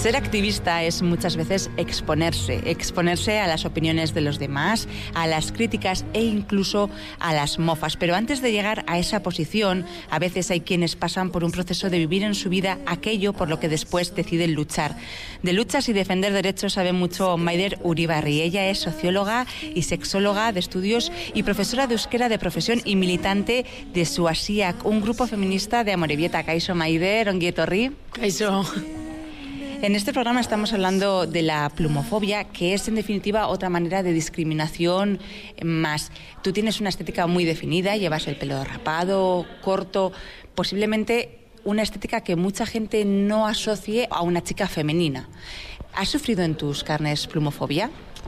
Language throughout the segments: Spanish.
Ser activista es muchas veces exponerse a las opiniones de los demás, a las críticas e incluso a las mofas. Pero antes de llegar a esa posición, a veces hay quienes pasan por un proceso de vivir en su vida aquello por lo que después deciden luchar. De luchas y defender derechos sabe mucho Maider Uribarri. Ella es socióloga y sexóloga de estudios y profesora de euskera de profesión y militante de Suasiak, un grupo feminista de Amorebieta. Kaixo Maider, ongi etorri. Kaixo. En este programa estamos hablando de la plumofobia, que es en definitiva otra manera de discriminación más. Tú tienes una estética muy definida, llevas el pelo rapado, corto, posiblemente una estética que mucha gente no asocie a una chica femenina. ¿Has sufrido en tus carnes plumofobia?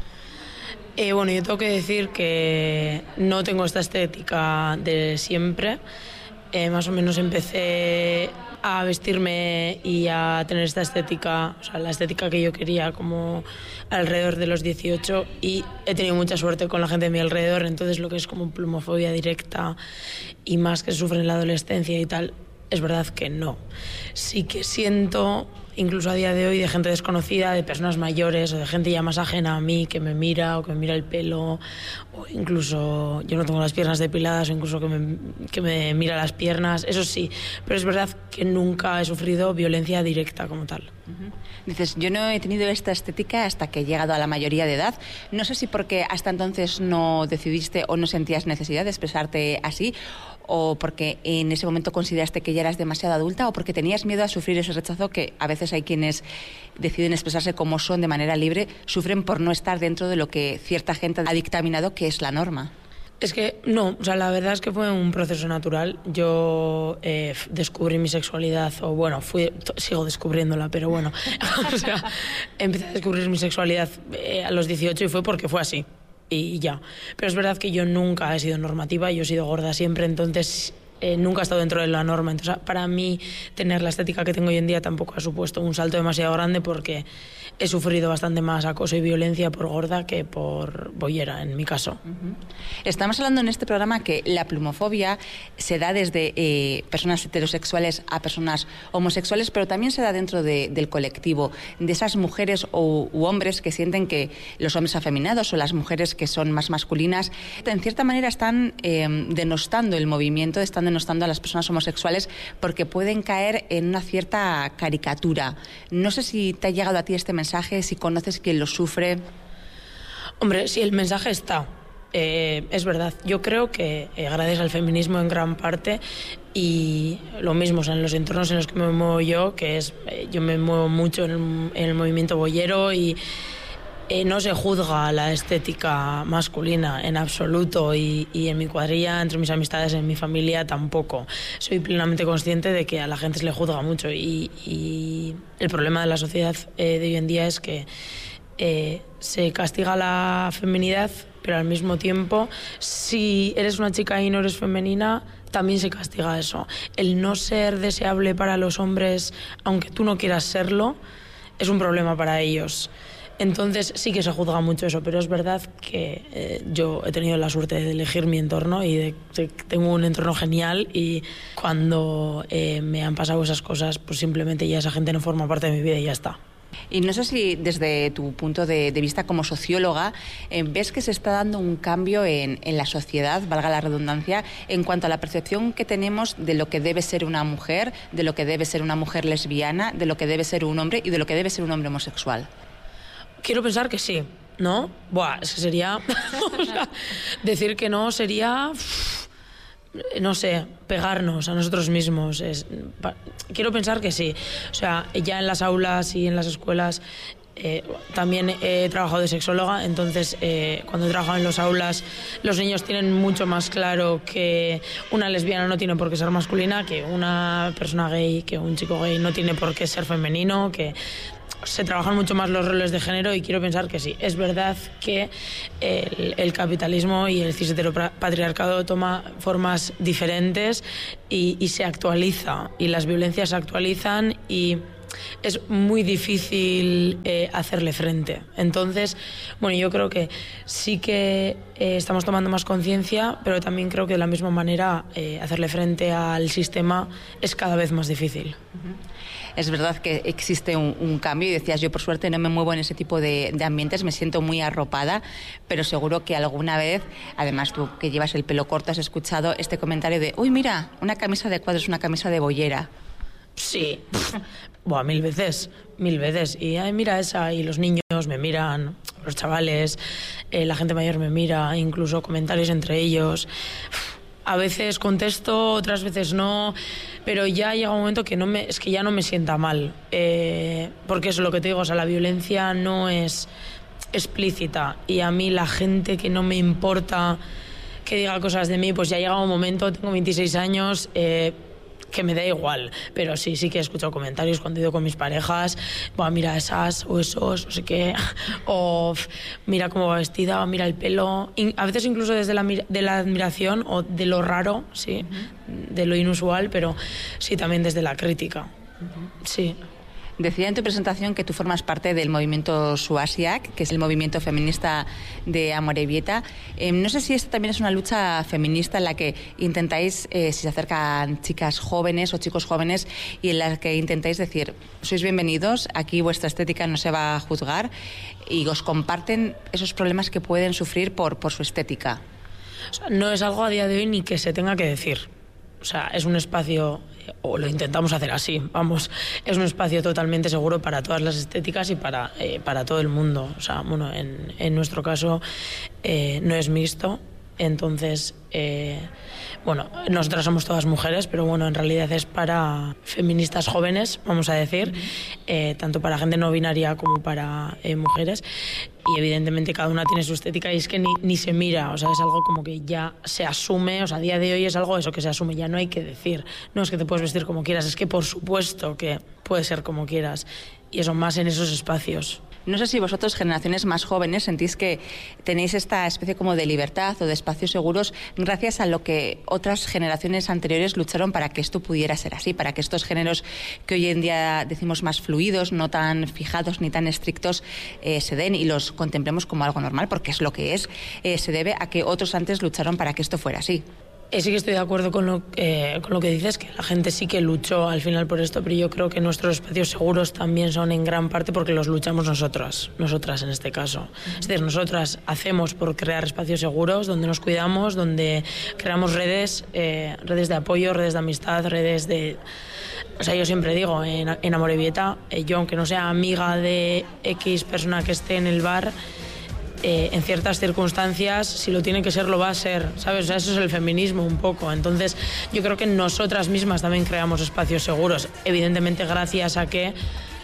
Bueno, yo tengo que decir que no tengo esta estética de siempre. Más o menos empecé a vestirme y a tener esta estética, o sea, la estética que yo quería como alrededor de los 18, y he tenido mucha suerte con la gente de mi alrededor. Entonces lo que es como plumofobia directa y más que se sufre en la adolescencia y tal, es verdad que no. Sí que siento, incluso a día de hoy, de gente desconocida, de personas mayores o de gente ya más ajena a mí que me mira o que me mira el pelo, o incluso yo no tengo las piernas depiladas o incluso que me mira las piernas, eso sí, pero es verdad que nunca he sufrido violencia directa como tal. Dices, yo no he tenido esta estética hasta que he llegado a la mayoría de edad. No sé si porque hasta entonces no decidiste o no sentías necesidad de expresarte así, o porque en ese momento consideraste que ya eras demasiado adulta, o porque tenías miedo a sufrir ese rechazo que a veces hay quienes deciden expresarse como son de manera libre, sufren por no estar dentro de lo que cierta gente ha dictaminado que es la norma. Es que no, o sea, la verdad es que fue un proceso natural. Yo descubrí mi sexualidad, o bueno, sigo descubriéndola, pero bueno, o sea, empecé a descubrir mi sexualidad a los 18 y fue porque fue así. Y ya. Pero es verdad que yo nunca he sido normativa, yo he sido gorda siempre, entonces nunca he estado dentro de la norma. Entonces, para mí, tener la estética que tengo hoy en día tampoco ha supuesto un salto demasiado grande, porque he sufrido bastante más acoso y violencia por gorda que por bollera, en mi caso. Estamos hablando en este programa que la plumofobia se da desde personas heterosexuales a personas homosexuales, pero también se da dentro del colectivo, de esas mujeres u hombres que sienten que los hombres afeminados o las mujeres que son más masculinas, en cierta manera están denostando el movimiento, están denostando a las personas homosexuales porque pueden caer en una cierta caricatura. No sé si te ha llegado a ti este mensaje, si conoces quién lo sufre. Hombre, sí, el mensaje está. Es verdad. Yo creo que gracias al feminismo en gran parte, y lo mismo, o sea, en los entornos en los que me muevo yo, que es yo me muevo mucho en el movimiento boyero, y no se juzga la estética masculina en absoluto, y en mi cuadrilla, entre mis amistades, en mi familia tampoco. Soy plenamente consciente de que a la gente se le juzga mucho, y el problema de la sociedad de hoy en día es que se castiga la feminidad, pero al mismo tiempo, si eres una chica y no eres femenina, también se castiga eso. El no ser deseable para los hombres, aunque tú no quieras serlo, es un problema para ellos. Entonces sí que se juzga mucho eso, pero es verdad que yo he tenido la suerte de elegir mi entorno y tengo un entorno genial, y cuando me han pasado esas cosas, pues simplemente ya esa gente no forma parte de mi vida y ya está. Y no sé si desde tu punto de vista como socióloga ves que se está dando un cambio en la sociedad, valga la redundancia, en cuanto a la percepción que tenemos de lo que debe ser una mujer, de lo que debe ser una mujer lesbiana, de lo que debe ser un hombre y de lo que debe ser un hombre homosexual. Quiero pensar que sí, ¿no? Buah, es que sería... o sea, decir que no sería... no sé, pegarnos a nosotros mismos. Quiero pensar que sí. O sea, ya en las aulas y en las escuelas también he trabajado de sexóloga, entonces cuando he trabajado en las aulas, los niños tienen mucho más claro que una lesbiana no tiene por qué ser masculina, que una persona gay, que un chico gay no tiene por qué ser femenino, que se trabajan mucho más los roles de género, y quiero pensar que sí. Es verdad que el capitalismo y el cis-heteropatriarcado toma formas diferentes y se actualiza, y las violencias se actualizan, y es muy difícil hacerle frente. Entonces, bueno, yo creo que sí que estamos tomando más conciencia, pero también creo que de la misma manera hacerle frente al sistema es cada vez más difícil. Es verdad que existe un cambio y decías, yo por suerte no me muevo en ese tipo de ambientes, me siento muy arropada, pero seguro que alguna vez, además tú que llevas el pelo corto, has escuchado este comentario de, uy, mira, una camisa de cuadros, una camisa de bollera. Sí, buah, mil veces. Y ay, mira esa, y los niños me miran, los chavales, la gente mayor me mira, incluso comentarios entre ellos. A veces contesto, otras veces no, pero ya llega un momento que es que ya no me sienta mal, porque eso es lo que te digo, o sea, la violencia no es explícita y a mí la gente que no me importa que diga cosas de mí, pues ya llega un momento, tengo 26 años, que me da igual, pero sí que he escuchado comentarios cuando he ido con mis parejas, bueno, mira esas o esos, no sé qué, o mira cómo va vestida, o mira el pelo, a veces incluso desde la admiración o de lo raro, sí, de lo inusual, pero sí también desde la crítica, sí. Decía en tu presentación que tú formas parte del movimiento Suasiak, que es el movimiento feminista de Amorebieta. No sé si esta también es una lucha feminista en la que intentáis, si se acercan chicas jóvenes o chicos jóvenes, y en la que intentáis decir, sois bienvenidos, aquí vuestra estética no se va a juzgar, y os comparten esos problemas que pueden sufrir por su estética. O sea, no es algo a día de hoy ni que se tenga que decir. O sea, es un espacio, o lo intentamos hacer así, vamos, es un espacio totalmente seguro para todas las estéticas y para todo el mundo. O sea, bueno, en nuestro caso no es mixto, entonces, bueno, nosotras somos todas mujeres, pero bueno, en realidad es para feministas jóvenes, vamos a decir, tanto para gente no binaria como para mujeres. Y evidentemente cada una tiene su estética y es que ni se mira, o sea, es algo como que ya se asume, o sea, a día de hoy es algo eso que se asume, ya no hay que decir, no es que te puedes vestir como quieras, es que por supuesto que puedes ser como quieras, y eso más en esos espacios. No sé si vosotros, generaciones más jóvenes, sentís que tenéis esta especie como de libertad o de espacios seguros gracias a lo que otras generaciones anteriores lucharon para que esto pudiera ser así, para que estos géneros que hoy en día decimos más fluidos, no tan fijados ni tan estrictos, se den y los contemplemos como algo normal, porque es lo que es, se debe a que otros antes lucharon para que esto fuera así. Sí que estoy de acuerdo con lo que dices, que la gente sí que luchó al final por esto, pero yo creo que nuestros espacios seguros también son en gran parte porque los luchamos nosotras en este caso. Es decir, nosotras hacemos por crear espacios seguros donde nos cuidamos, donde creamos redes de apoyo, redes de amistad, redes de... O sea, yo siempre digo, en Amorebieta, yo aunque no sea amiga de X persona que esté en el bar, en ciertas circunstancias, si lo tiene que ser, lo va a ser, ¿sabes? O sea, eso es el feminismo un poco. Entonces, yo creo que nosotras mismas también creamos espacios seguros. Evidentemente, gracias a que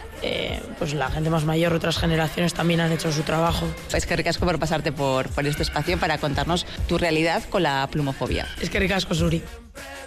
pues la gente más mayor, otras generaciones también han hecho su trabajo. Es que ricasco por pasarte por este espacio para contarnos tu realidad con la plumofobia. Es que ricasco, Suri.